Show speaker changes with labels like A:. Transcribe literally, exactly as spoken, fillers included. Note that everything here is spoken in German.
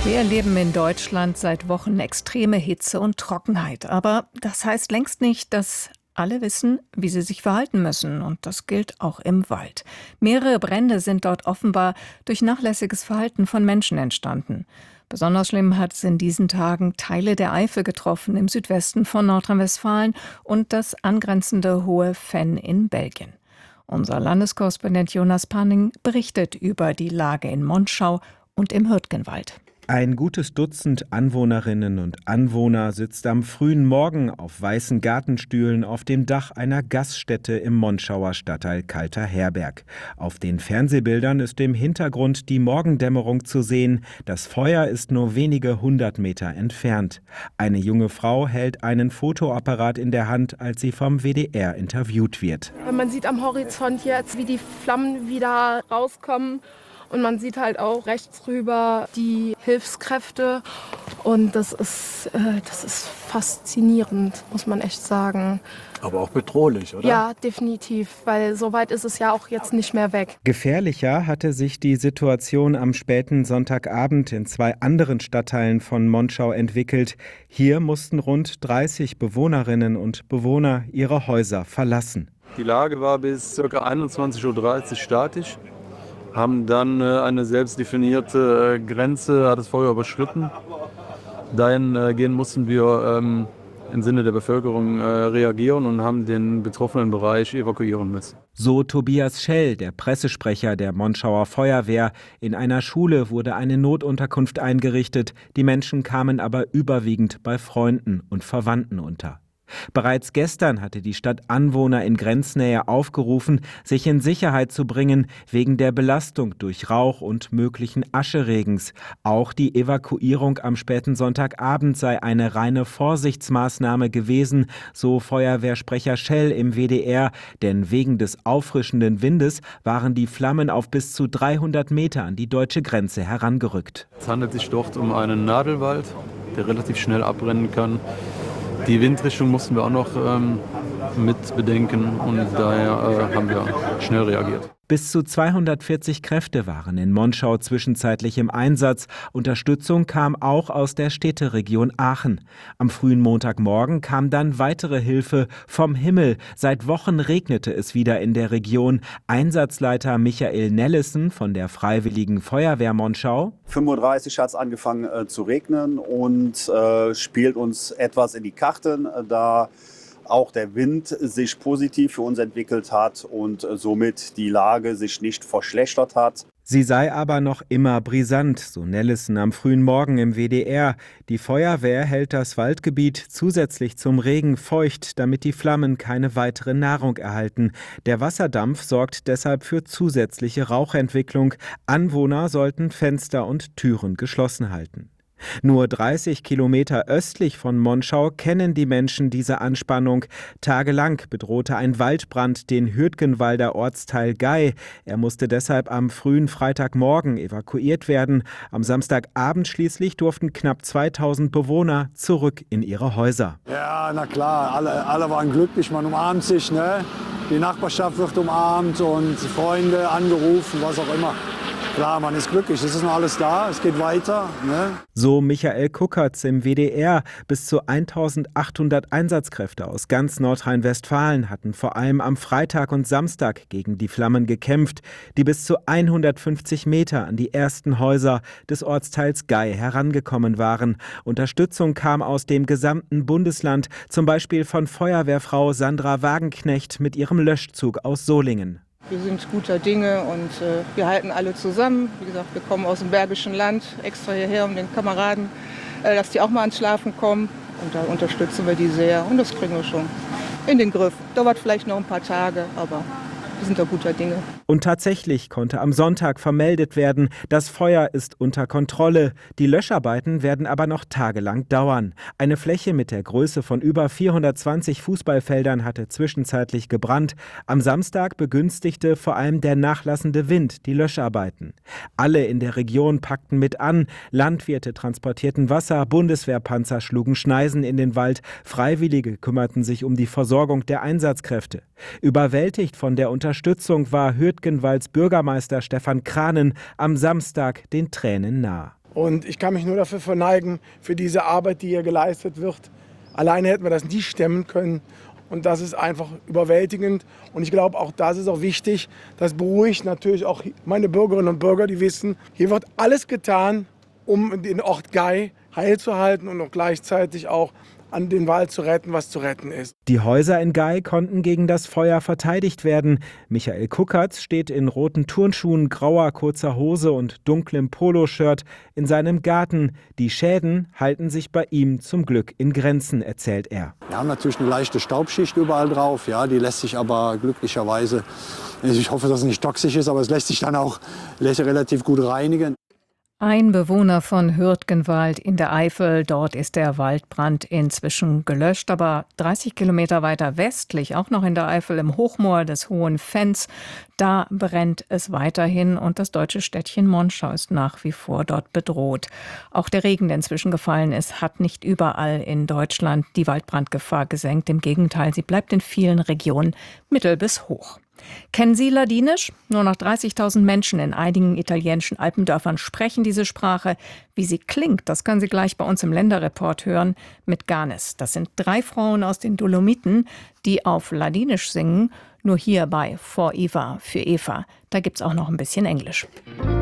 A: Wir erleben in Deutschland seit Wochen extreme Hitze und Trockenheit. Aber das heißt längst nicht, dass alle wissen, wie sie sich verhalten müssen. Und das gilt auch im Wald. Mehrere Brände sind dort offenbar durch nachlässiges Verhalten von Menschen entstanden. Besonders schlimm hat es in diesen Tagen Teile der Eifel getroffen, im Südwesten von Nordrhein-Westfalen und das angrenzende Hohe Venn in Belgien. Unser Landeskorrespondent Jonas Panning berichtet über die Lage in Monschau und im Hürtgenwald.
B: Ein gutes Dutzend Anwohnerinnen und Anwohner sitzt am frühen Morgen auf weißen Gartenstühlen auf dem Dach einer Gaststätte im Monschauer Stadtteil Kalter Herberg. Auf den Fernsehbildern ist im Hintergrund die Morgendämmerung zu sehen. Das Feuer ist nur wenige hundert Meter entfernt. Eine junge Frau hält einen Fotoapparat in der Hand, als sie vom W D R interviewt wird.
C: Man sieht am Horizont jetzt, wie die Flammen wieder rauskommen. Und man sieht halt auch rechts rüber die Hilfskräfte. Und das ist, äh, das ist faszinierend, muss man echt sagen.
D: Aber auch bedrohlich, oder?
C: Ja, definitiv, weil so weit ist es ja auch jetzt nicht mehr weg.
B: Gefährlicher hatte sich die Situation am späten Sonntagabend in zwei anderen Stadtteilen von Monschau entwickelt. Hier mussten rund dreißig Bewohnerinnen und Bewohner ihre Häuser verlassen.
D: Die Lage war bis ca. einundzwanzig Uhr dreißig statisch. Haben dann äh, eine selbst definierte äh, Grenze, hat das Feuer überschritten. Dahin äh, gehen mussten wir ähm, im Sinne der Bevölkerung äh, reagieren und haben den betroffenen Bereich evakuieren müssen.
B: So Tobias Schell, der Pressesprecher der Monschauer Feuerwehr. In einer Schule wurde eine Notunterkunft eingerichtet. Die Menschen kamen aber überwiegend bei Freunden und Verwandten unter. Bereits gestern hatte die Stadt Anwohner in Grenznähe aufgerufen, sich in Sicherheit zu bringen, wegen der Belastung durch Rauch und möglichen Ascheregens. Auch die Evakuierung am späten Sonntagabend sei eine reine Vorsichtsmaßnahme gewesen, so Feuerwehrsprecher Schell im W D R. Denn wegen des auffrischenden Windes waren die Flammen auf bis zu dreihundert Meter an die deutsche Grenze herangerückt.
D: Es handelt sich dort um einen Nadelwald, der relativ schnell abbrennen kann. Die Windrichtung mussten wir auch noch ähm, mit bedenken und daher äh, haben wir schnell reagiert.
B: Bis zu zweihundertvierzig Kräfte waren in Monschau zwischenzeitlich im Einsatz. Unterstützung kam auch aus der Städteregion Aachen. Am frühen Montagmorgen kam dann weitere Hilfe vom Himmel. Seit Wochen regnete es wieder in der Region. Einsatzleiter Michael Nellissen von der Freiwilligen Feuerwehr Monschau.
E: fünf Uhr dreißig hat es angefangen äh, zu regnen und äh, spielt uns etwas in die Karten, äh, da auch der Wind sich positiv für uns entwickelt hat und somit die Lage sich nicht verschlechtert hat.
B: Sie sei aber noch immer brisant, so Nellissen am frühen Morgen im W D R. Die Feuerwehr hält das Waldgebiet zusätzlich zum Regen feucht, damit die Flammen keine weitere Nahrung erhalten. Der Wasserdampf sorgt deshalb für zusätzliche Rauchentwicklung. Anwohner sollten Fenster und Türen geschlossen halten. Nur dreißig Kilometer östlich von Monschau kennen die Menschen diese Anspannung. Tagelang bedrohte ein Waldbrand den Hürtgenwalder Ortsteil Gay. Er musste deshalb am frühen Freitagmorgen evakuiert werden. Am Samstagabend schließlich durften knapp zweitausend Bewohner zurück in ihre Häuser.
F: Ja, na klar, alle, alle waren glücklich, man umarmt sich, ne? Die Nachbarschaft wird umarmt und Freunde angerufen, was auch immer. Klar, man ist glücklich, es ist noch alles da, es geht weiter. Ne?
B: So Michael Kuckertz im W D R. Bis zu eintausendachthundert Einsatzkräfte aus ganz Nordrhein-Westfalen hatten vor allem am Freitag und Samstag gegen die Flammen gekämpft, die bis zu hundertfünfzig Meter an die ersten Häuser des Ortsteils Gay herangekommen waren. Unterstützung kam aus dem gesamten Bundesland, zum Beispiel von Feuerwehrfrau Sandra Wagenknecht mit ihrem Löschzug aus Solingen.
G: Wir sind guter Dinge und äh, wir halten alle zusammen. Wie gesagt, wir kommen aus dem Bergischen Land, extra hierher, um den Kameraden, äh, dass die auch mal ans Schlafen kommen. Und da unterstützen wir die sehr und das kriegen wir schon in den Griff. Dauert vielleicht noch ein paar Tage, aber wir sind da guter Dinge.
B: Und tatsächlich konnte am Sonntag vermeldet werden, das Feuer ist unter Kontrolle. Die Löscharbeiten werden aber noch tagelang dauern. Eine Fläche mit der Größe von über vierhundertzwanzig Fußballfeldern hatte zwischenzeitlich gebrannt. Am Samstag begünstigte vor allem der nachlassende Wind die Löscharbeiten. Alle in der Region packten mit an. Landwirte transportierten Wasser, Bundeswehrpanzer schlugen Schneisen in den Wald. Freiwillige kümmerten sich um die Versorgung der Einsatzkräfte. Überwältigt von der Unterstützung war Hürtgenwalds Bürgermeister Stefan Kranen am Samstag den Tränen nah.
H: Und ich kann mich nur dafür verneigen, für diese Arbeit, die hier geleistet wird. Alleine hätten wir das nie stemmen können. Und das ist einfach überwältigend. Und ich glaube, auch das ist auch wichtig. Das beruhigt natürlich auch meine Bürgerinnen und Bürger, die wissen, hier wird alles getan, um den Ort Gay heil zu halten und auch gleichzeitig auch an den Wald zu retten, was zu retten ist.
B: Die Häuser in Gay konnten gegen das Feuer verteidigt werden. Michael Kuckertz steht in roten Turnschuhen, grauer kurzer Hose und dunklem Poloshirt in seinem Garten. Die Schäden halten sich bei ihm zum Glück in Grenzen, erzählt er.
F: Wir haben natürlich eine leichte Staubschicht überall drauf, ja, die lässt sich aber glücklicherweise, ich hoffe, dass es nicht toxisch ist, aber es lässt sich dann auch relativ gut reinigen.
A: Ein Bewohner von Hürtgenwald in der Eifel. Dort ist der Waldbrand inzwischen gelöscht. Aber dreißig Kilometer weiter westlich, auch noch in der Eifel im Hochmoor des Hohen Fenns, da brennt es weiterhin. Und das deutsche Städtchen Monschau ist nach wie vor dort bedroht. Auch der Regen, der inzwischen gefallen ist, hat nicht überall in Deutschland die Waldbrandgefahr gesenkt. Im Gegenteil, sie bleibt in vielen Regionen mittel bis hoch. Kennen Sie Ladinisch? Nur noch dreißigtausend Menschen in einigen italienischen Alpendörfern sprechen diese Sprache. Wie sie klingt, das können Sie gleich bei uns im Länderreport hören mit Ganes. Das sind drei Frauen aus den Dolomiten, die auf Ladinisch singen. Nur hier bei For Eva für Eva. Da gibt's auch noch ein bisschen Englisch.